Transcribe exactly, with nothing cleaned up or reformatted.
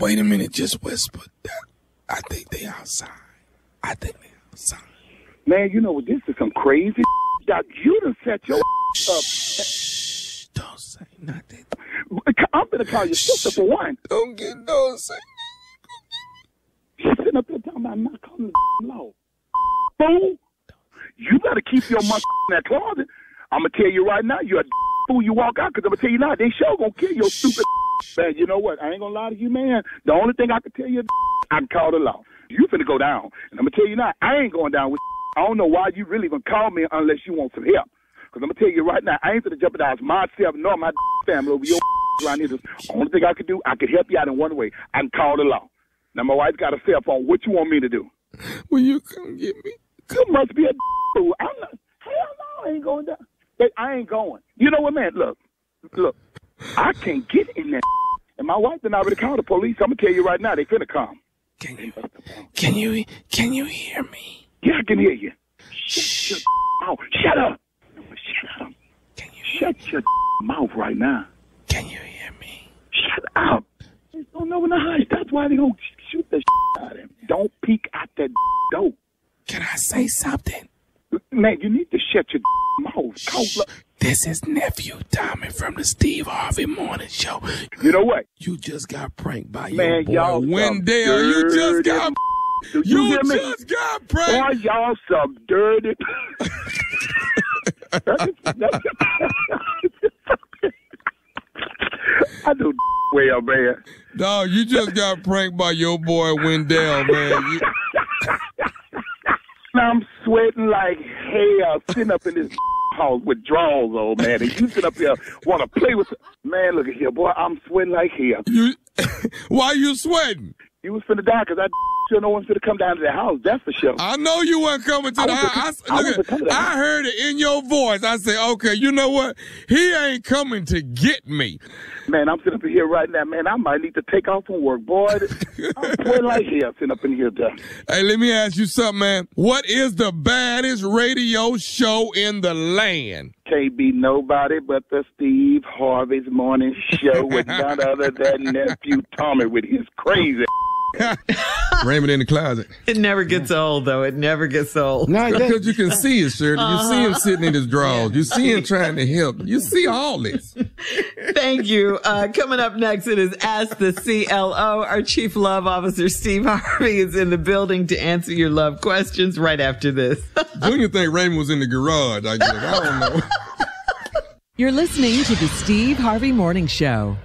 Wait a minute, just whisper. I think they outside. I think they outside. Man, you know what? This is some crazy that you done set your Shh, up. Shh, don't say nothing. I'm gonna call your sister for one. Don't get don't say She's sitting up there talking about not calling the law. Fool, you better keep your monkey in that closet. I'm gonna tell you right now, you're a fool. You walk out, because I'm gonna tell you now, they sure gonna kill your stupid. Man, you know what? I ain't gonna lie to you, man. The only thing I can tell you, I can call the law. You finna go down, and I'm gonna tell you now, I ain't going down with. I don't know why you really gonna call me unless you want some help. Because I'm gonna tell you right now, I ain't gonna jeopardize myself nor my family over your around here. The only thing I can do, I can help you out in one way. I can call the law. Now my wife's got a cell phone. What you want me to do? Will you come get me? You must be a fool. I'm not. Hell no, I ain't going down. But I ain't going. You know what, man? Look, look. I can't get in there. And my wife and I already called the police. I'm gonna tell you right now, they finna come. Can you? Can you? Can you hear me? Yeah, I can hear you. Shut your mouth. Shut up. Shut up. Can you? Shut your mouth right now. Can you hear me? Shut up. They don't know in the house. That's why they gonna shoot the out of him. Don't peek out that door. Can I say something? Man, you need to shut your mouth. Cold. This is Nephew Tommy from the Steve Harvey Morning Show. You know what? You just got pranked by Man, your boy y'all Wendell. You just got Do you, you hear me? just got pranked. Boy, y'all some dirty. I do well, man. Dog, you just got pranked by your boy Wendell, man. You... I'm sweating like hell sitting up in this house with drawers on, man. And you sit up here want to play with... Man, look at here, boy. I'm sweating like hell. You... Why you sweating? You was finna die because I sure no one's finna come down to the house. That's for sure. I know you weren't coming to I the house. I, I, look at, I heard it in your voice. I said, okay, you know what? He ain't coming to get me. Man, I'm sitting up in here right now, man. I might need to take off from work, boy. I'm sweating like hell sitting up in here, done. Hey, let me ask you something, man. What is the baddest radio show in the land? Can't be nobody but the Steve Harvey's Morning Show with none other than Nephew Tommy with his crazy. Raymond in the closet. It never gets old, though. It never gets old. No, because you can see it, Shirley. You uh-huh. see him sitting in his drawers. You see him trying to help. You see all this. Thank you. Uh, coming up next, it is Ask the C L O. Our Chief Love Officer, Steve Harvey, is in the building to answer your love questions right after this. Junior think Raymond was in the garage, I guess. I don't know. You're listening to the Steve Harvey Morning Show.